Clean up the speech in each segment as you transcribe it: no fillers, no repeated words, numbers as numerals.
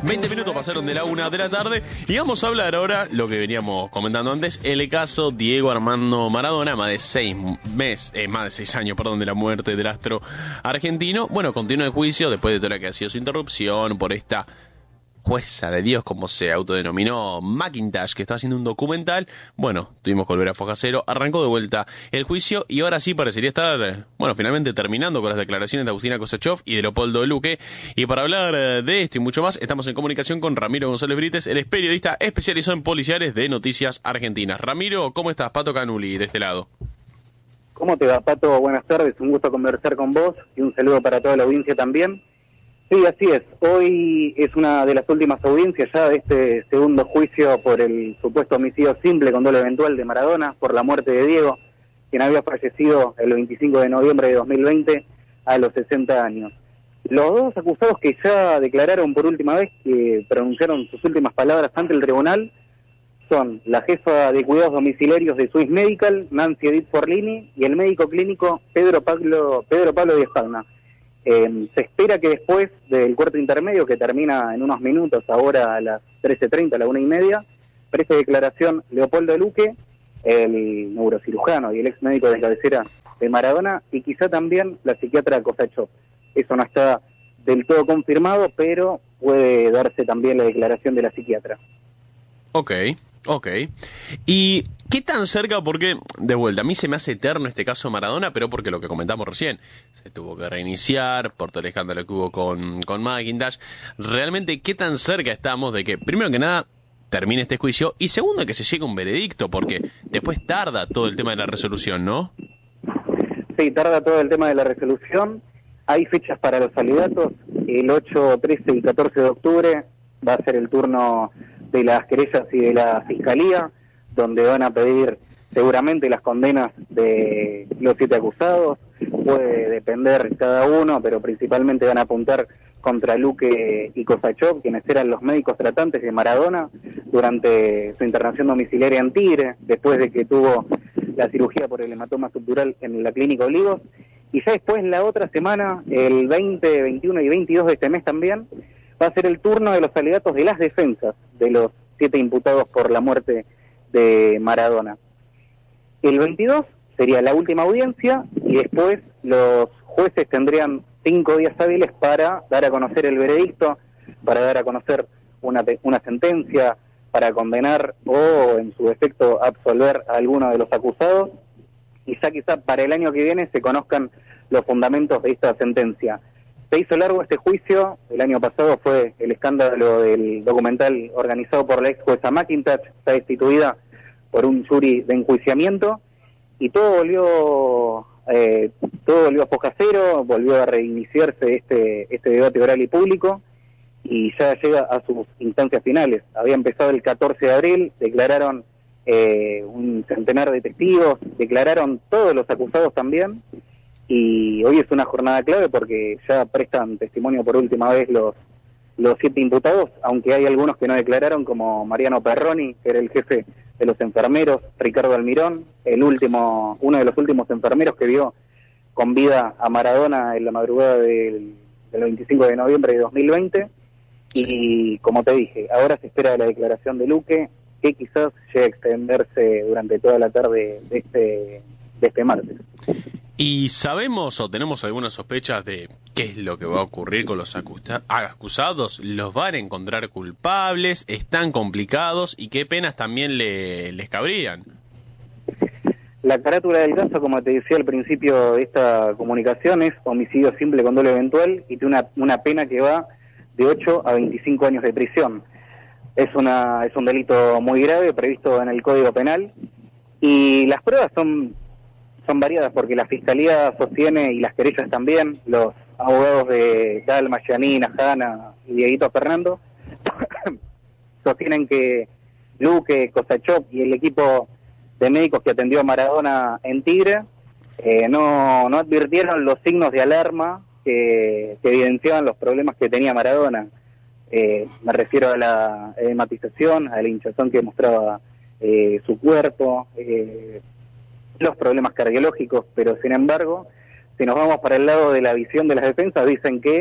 20 minutos pasaron de la 1 de la tarde y vamos a hablar ahora, lo que veníamos comentando antes, el caso Diego Armando Maradona, más de 6 años, de la muerte del astro argentino. Bueno, continúa el juicio después de toda la que ha sido su interrupción por esta jueza de Dios, como se autodenominó McIntosh, que estaba haciendo un documental. Bueno, tuvimos que volver a foja cero, arrancó de vuelta el juicio y ahora sí parecería estar, finalmente terminando con las declaraciones de Agustina Kosachoff y de Leopoldo Luque. Y para hablar de esto y mucho más, estamos en comunicación con Ramiro González Brites, él es periodista especializado en policiales de Noticias Argentinas. Ramiro, ¿cómo estás? Pato Canuli, de este lado. ¿Cómo te va, Pato? Buenas tardes, un gusto conversar con vos y un saludo para toda la audiencia también. Sí, así es. Hoy es una de las últimas audiencias ya de este segundo juicio por el supuesto homicidio simple con dolo eventual de Maradona por la muerte de Diego, quien había fallecido el 25 de noviembre de 2020 a los 60 años. Los dos acusados que ya declararon por última vez, que pronunciaron sus últimas palabras ante el tribunal, son la jefa de cuidados domiciliarios de Swiss Medical, Nancy Edith Forlini, y el médico clínico Pedro Pablo Di Spagna. Se espera que después del cuarto intermedio, que termina en unos minutos, ahora a las 13:30, a la 1:30, preste declaración Leopoldo Luque, el neurocirujano y el ex médico de cabecera de Maradona, y quizá también la psiquiatra Kosachoff. Eso no está del todo confirmado, pero puede darse también la declaración de la psiquiatra. Ok. ¿Y qué tan cerca? Porque, de vuelta, a mí se me hace eterno este caso Maradona, pero porque lo que comentamos recién, se tuvo que reiniciar por todo el escándalo que hubo con McIntosh. Realmente, ¿qué tan cerca estamos de que, primero que nada, termine este juicio, y segundo, que se llegue a un veredicto? Porque después tarda todo el tema de la resolución, ¿no? Sí, tarda todo el tema de la resolución. Hay fechas para los alegatos. El 8, 13 y 14 de octubre va a ser el turno de las querellas y de la fiscalía, donde van a pedir seguramente las condenas de los 7 acusados. Puede depender cada uno, pero principalmente van a apuntar contra Luque y Kosachoff, quienes eran los médicos tratantes de Maradona durante su internación domiciliaria en Tigre, después de que tuvo la cirugía por el hematoma subdural en la Clínica Olivos. Y ya después, la otra semana, el 20, 21 y 22 de este mes también, va a ser el turno de los alegatos de las defensas de los 7 imputados por la muerte de Maradona. El 22 sería la última audiencia y después los jueces tendrían 5 días hábiles para dar a conocer el veredicto, para dar a conocer una sentencia, para condenar o, en su defecto, absolver a alguno de los acusados, y ya quizá para el año que viene se conozcan los fundamentos de esta sentencia. Se hizo largo este juicio. El año pasado fue el escándalo del documental organizado por la ex jueza McIntosh, está destituida por un jury de enjuiciamiento, y todo volvió a foja cero, volvió a reiniciarse este debate oral y público, y ya llega a sus instancias finales. Había empezado el 14 de abril, declararon un centenar de testigos, declararon todos los acusados también, y hoy es una jornada clave porque ya prestan testimonio por última vez los 7 imputados, aunque hay algunos que no declararon, como Mariano Perroni, que era el jefe de los enfermeros, Ricardo Almirón, uno de los últimos enfermeros que vio con vida a Maradona en la madrugada del 25 de noviembre de 2020, y como te dije, ahora se espera la declaración de Luque, que quizás llegue a extenderse durante toda la tarde de este martes. ¿Y sabemos o tenemos algunas sospechas de qué es lo que va a ocurrir con los acusados? ¿Los van a encontrar culpables? ¿Están complicados? ¿Y qué penas también les cabrían? La carátula del caso, como te decía al principio de esta comunicación, es homicidio simple con dolo eventual y tiene una pena que va de 8 a 25 años de prisión. Es un delito muy grave previsto en el Código Penal, y las pruebas son variadas porque la Fiscalía sostiene, y las querellas también, los abogados de Dalma, Giannina, Hanna y Dieguito Fernando, sostienen que Luque, Kosachoff y el equipo de médicos que atendió a Maradona en Tigre no advirtieron los signos de alarma que evidenciaban los problemas que tenía Maradona. Me refiero a la hematización, a la hinchazón que mostraba su cuerpo, los problemas cardiológicos, pero sin embargo, si nos vamos para el lado de la visión de las defensas, dicen que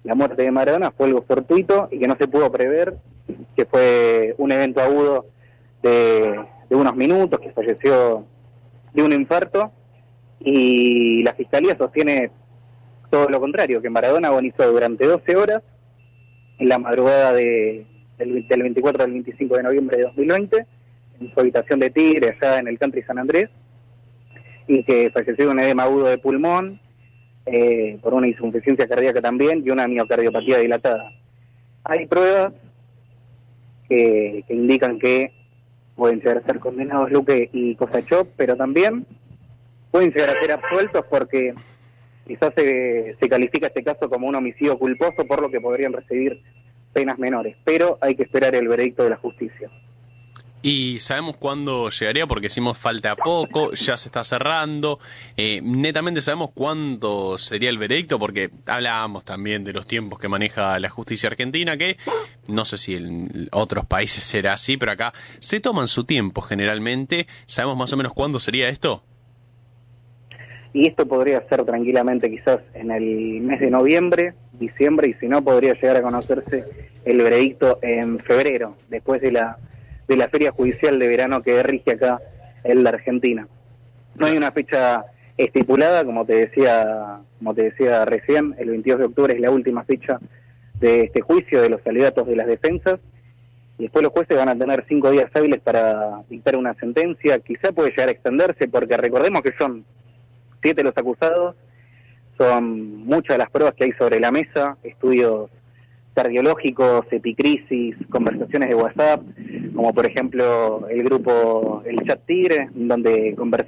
la muerte de Maradona fue algo fortuito y que no se pudo prever, que fue un evento agudo de unos minutos, que falleció de un infarto, y la Fiscalía sostiene todo lo contrario, que Maradona agonizó durante 12 horas en la madrugada del 24 al 25 de noviembre de 2020, en su habitación de Tigre, allá en el country San Andrés, y que falleció de un edema agudo de pulmón, por una insuficiencia cardíaca también, y una miocardiopatía dilatada. Hay pruebas que indican que pueden llegar a ser condenados Luque y Cosachop, pero también pueden llegar a ser absueltos porque quizás se califica este caso como un homicidio culposo, por lo que podrían recibir penas menores, pero hay que esperar el veredicto de la justicia. Y sabemos cuándo llegaría, porque decimos falta poco, ya se está cerrando. Netamente sabemos cuándo sería el veredicto, porque hablábamos también de los tiempos que maneja la justicia argentina, que no sé si en otros países será así, pero acá se toman su tiempo generalmente. ¿Sabemos más o menos cuándo sería esto? Y esto podría ser tranquilamente quizás en el mes de noviembre, diciembre, y si no podría llegar a conocerse el veredicto en febrero, después de la feria judicial de verano que rige acá en la Argentina. No hay una fecha estipulada, como te decía recién, el 22 de octubre es la última fecha de este juicio de los alegatos de las defensas, y después los jueces van a tener 5 días hábiles para dictar una sentencia. Quizá puede llegar a extenderse, porque recordemos que son 7 los acusados, son muchas las pruebas que hay sobre la mesa, estudios cardiológicos, epicrisis, conversaciones de WhatsApp, como por ejemplo el chat Tigre, donde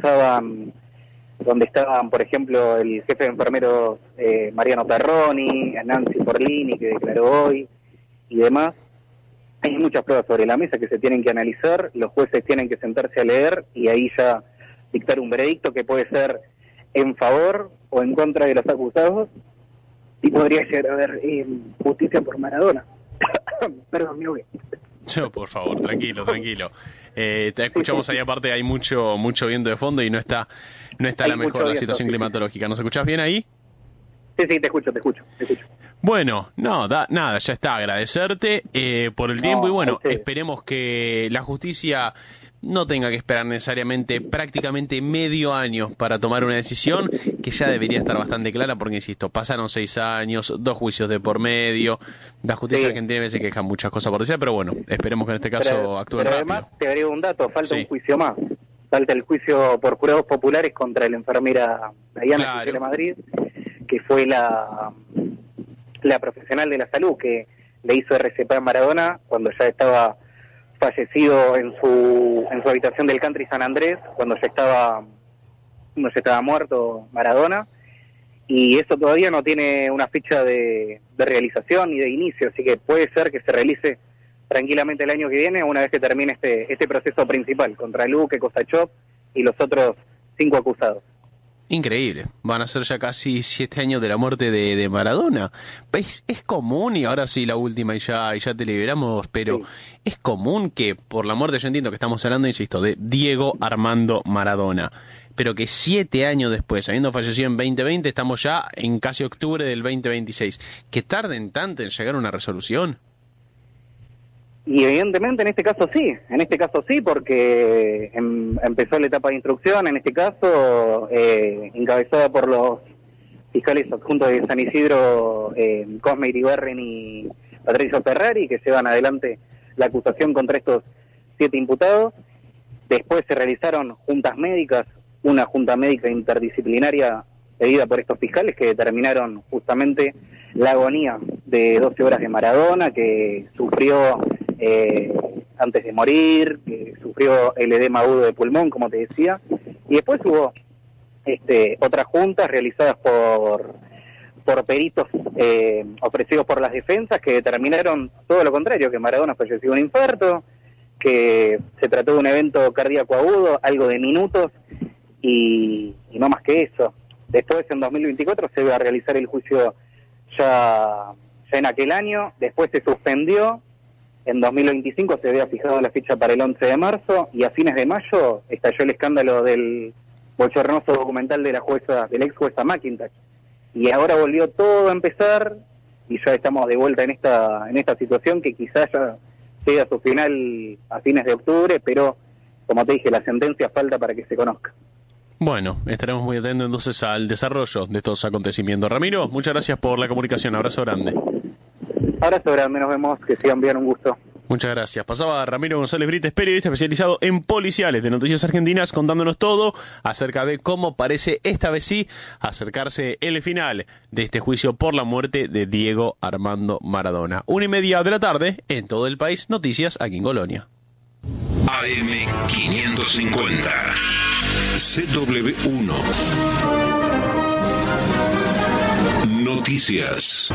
estaban por ejemplo el jefe de enfermeros Mariano Perroni, Nancy Forlini, que declaró hoy, y demás. Hay muchas pruebas sobre la mesa que se tienen que analizar, los jueces tienen que sentarse a leer y ahí ya dictar un veredicto que puede ser en favor o en contra de los acusados, y podría llegar a haber justicia por Maradona. Perdón, mi obvio. Yo, por favor, tranquilo. Te escuchamos ahí, aparte hay mucho viento de fondo y no está la mejor la situación climatológica. ¿Nos escuchás bien ahí? Sí, te escucho. Bueno, nada, ya está, agradecerte por el tiempo y bueno, esperemos que la justicia no tenga que esperar necesariamente prácticamente medio año para tomar una decisión que ya debería estar bastante clara, porque insisto, pasaron 6 años, 2 juicios de por medio, la justicia argentina a veces queja muchas cosas por decir, pero bueno, esperemos que en este caso actúen rápido. Pero además te agrego un dato, falta un juicio más, falta el juicio por jurados populares contra la enfermera Diana de Madrid, que fue la profesional de la salud que le hizo RCP a Maradona cuando ya estaba fallecido en su habitación del country San Andrés, cuando ya estaba muerto Maradona, y eso todavía no tiene una fecha de realización ni de inicio, así que puede ser que se realice tranquilamente el año que viene, una vez que termine este proceso principal contra Luque, Cosachop y los otros 5 acusados. Increíble, van a ser ya casi 7 años de la muerte de Maradona. Es común, y ahora sí la última y ya te liberamos, pero es común que por la muerte, yo entiendo que estamos hablando, insisto, de Diego Armando Maradona, pero que 7 años después, habiendo fallecido en 2020, estamos ya en casi octubre del 2026, que tarden tanto en llegar a una resolución. Y evidentemente en este caso sí, porque empezó la etapa de instrucción, en este caso encabezada por los fiscales adjuntos de San Isidro, Cosme Iribarren y Patricio Ferrari, que llevan adelante la acusación contra estos 7 imputados. Después se realizaron juntas médicas, una junta médica interdisciplinaria pedida por estos fiscales que determinaron justamente la agonía de 12 horas de Maradona, que sufrió antes de morir, que sufrió el edema agudo de pulmón, como te decía, y después hubo otras juntas realizadas por peritos ofrecidos por las defensas que determinaron todo lo contrario, que Maradona falleció de un infarto, que se trató de un evento cardíaco agudo, algo de minutos, y no más que eso. Después, en 2024, se iba a realizar el juicio ya en aquel año, después se suspendió. En 2025 se había fijado la fecha para el 11 de marzo y a fines de mayo estalló el escándalo del bochornoso documental de la ex jueza McIntosh. Y ahora volvió todo a empezar y ya estamos de vuelta en esta situación que quizás ya llegue a su final a fines de octubre, pero como te dije, la sentencia falta para que se conozca. Bueno, estaremos muy atentos entonces al desarrollo de estos acontecimientos. Ramiro, muchas gracias por la comunicación, abrazo grande. Abrazo grande, nos vemos, que sigan bien, un gusto. Muchas gracias. Pasaba Ramiro González Brites, periodista especializado en policiales de Noticias Argentinas, contándonos todo acerca de cómo parece esta vez sí acercarse el final de este juicio por la muerte de Diego Armando Maradona. 1:30 de la tarde, en todo el país, noticias aquí en Colonia. AM550 CW1 Noticias.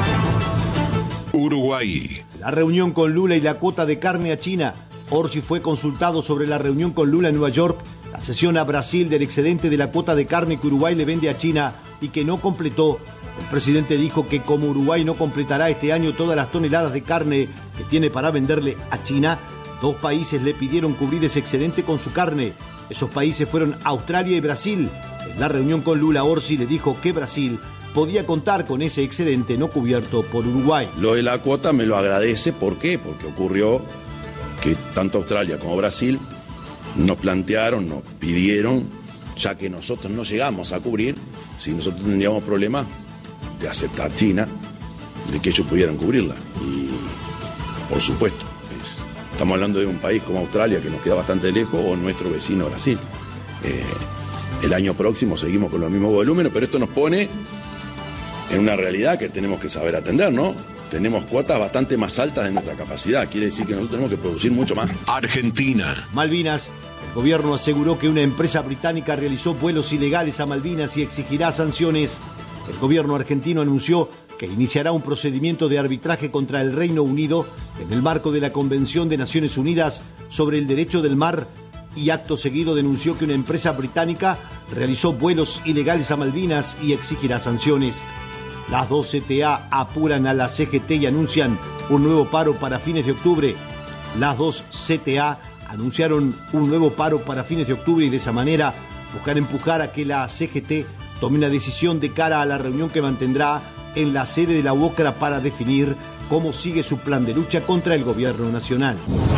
Uruguay. La reunión con Lula y la cuota de carne a China. Orsi fue consultado sobre la reunión con Lula en Nueva York, la cesión a Brasil del excedente de la cuota de carne que Uruguay le vende a China y que no completó. El presidente dijo que como Uruguay no completará este año todas las toneladas de carne que tiene para venderle a China, 2 países le pidieron cubrir ese excedente con su carne. Esos países fueron Australia y Brasil. En la reunión con Lula, Orsi le dijo que Brasil podía contar con ese excedente no cubierto por Uruguay. Lo de la cuota me lo agradece, ¿por qué? Porque ocurrió que tanto Australia como Brasil nos plantearon, nos pidieron, ya que nosotros no llegamos a cubrir, si nosotros tendríamos problemas de aceptar China, de que ellos pudieran cubrirla. Y por supuesto, estamos hablando de un país como Australia que nos queda bastante lejos, o nuestro vecino Brasil. El año próximo seguimos con los mismos volúmenes, pero esto nos pone en una realidad que tenemos que saber atender, ¿no? Tenemos cuotas bastante más altas de nuestra capacidad. Quiere decir que nosotros tenemos que producir mucho más. Argentina. Malvinas. El gobierno aseguró que una empresa británica realizó vuelos ilegales a Malvinas y exigirá sanciones. El gobierno argentino anunció que iniciará un procedimiento de arbitraje contra el Reino Unido en el marco de la Convención de Naciones Unidas sobre el Derecho del Mar, y acto seguido denunció que una empresa británica realizó vuelos ilegales a Malvinas y exigirá sanciones. Las 2 CTA apuran a la CGT y anuncian un nuevo paro para fines de octubre. Las 2 CTA anunciaron un nuevo paro para fines de octubre y de esa manera buscan empujar a que la CGT tome una decisión de cara a la reunión que mantendrá en la sede de la UOCRA para definir cómo sigue su plan de lucha contra el gobierno nacional.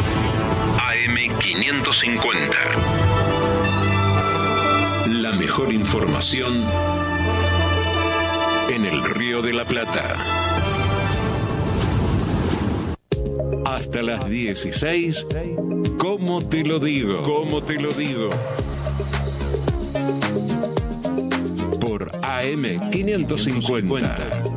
AM550. La mejor información en el Río de la Plata. Hasta las 16. ¿Cómo te lo digo? ¿Cómo te lo digo? Por AM550.